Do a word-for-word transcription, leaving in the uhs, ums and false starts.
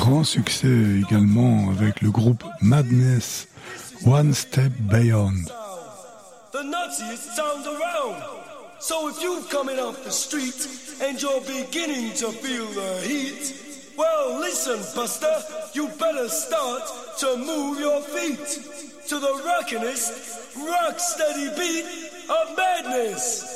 grand succès également avec le groupe Madness, One Step Beyond. The nuttiest sound around. So if you're coming off the street and you're beginning to feel the heat, well, listen, Buster, you better start to move your feet to the rockinest, rock steady beat of madness.